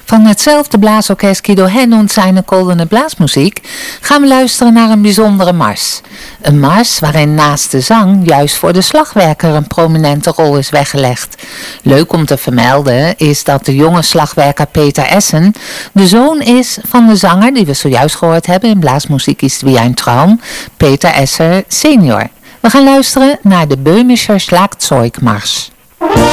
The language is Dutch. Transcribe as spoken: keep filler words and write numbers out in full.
Van hetzelfde blaasorkest Guido Hen und seine Goldene Blaasmuziek gaan we luisteren naar een bijzondere mars. Een mars waarin naast de zang juist voor de slagwerker een prominente rol is weggelegd. Leuk om te vermelden is dat de jonge slagwerker Peter Essen de zoon is van de zanger die we zojuist gehoord hebben in Blaasmuziek ist wie ein Traum, Peter Esser senior. We gaan luisteren naar de Böhmischer Schlagzeugmars.